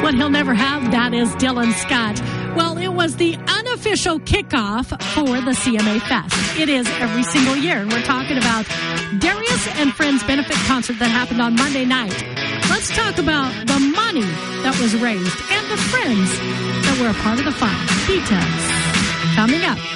What he'll never have, that is Dylan Scott. Well, it was the unofficial kickoff for the CMA Fest. It is every single year. And we're talking about Darius and Friends benefit concert that happened on Monday night. Let's talk about the money that was raised and the friends that were a part of the fun. Details coming up.